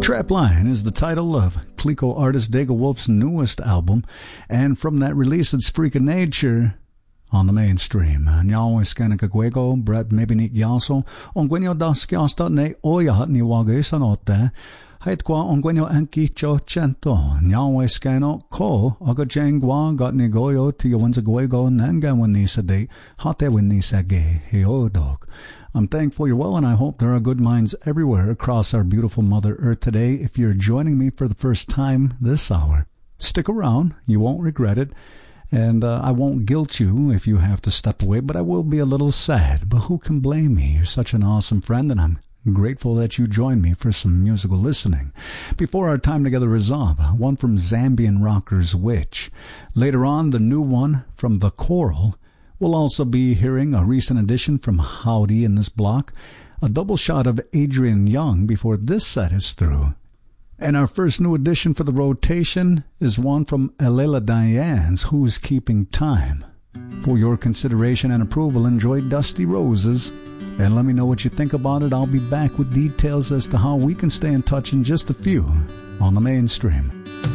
Trapline is the title of Cleco artist Dega Wolf's newest album, and from that release it's Freak of Nature on the mainstream. Nyawe skana kagwego, Brett Mebinik Yaso, ongwenyo daskiasta ne oya ni wage sanote, haitkwa ongwenyo anki cho chento, nyawe skano ko, agajengwa got ni goyo tiyo wanza gwego nanga wanisa de, hate wanisa ge, heo dog. I'm thankful you're well, and I hope there are good minds everywhere across our beautiful Mother Earth today. If you're joining me for the first time this hour, stick around. You won't regret it. And I won't guilt you if you have to step away, but I will be a little sad. But who can blame me? You're such an awesome friend, and I'm grateful that you joined me for some musical listening. Before our time together is up, one from Zambian rockers Witch. Later on, the new one from The Coral. We'll also be hearing a recent addition from Howdy in this block, a double shot of Adrian Young before this set is through. And our first new addition for the rotation is one from Elela Diane's Who's Keeping Time. For your consideration and approval, enjoy Dusty Roses, and let me know what you think about it. I'll be back with details as to how we can stay in touch in just a few on the mainstream.